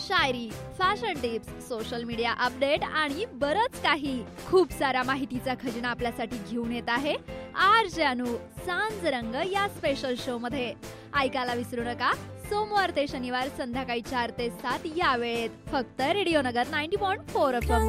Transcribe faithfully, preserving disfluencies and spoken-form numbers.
शायरी, fashion tips, social media update आणि बरच काही. खूप सारा माहितीचा खजिना आपल्यासाठी घेऊन येत आहे आर जे अनु सांज रंग या स्पेशल शो मध्ये. ऐकायला विसरू नका सोमवार ते शनिवार संध्याकाळी चार ते सात या वेळेत फक्त रेडिओ नगर नव्वद पॉईंट चार एफ एम.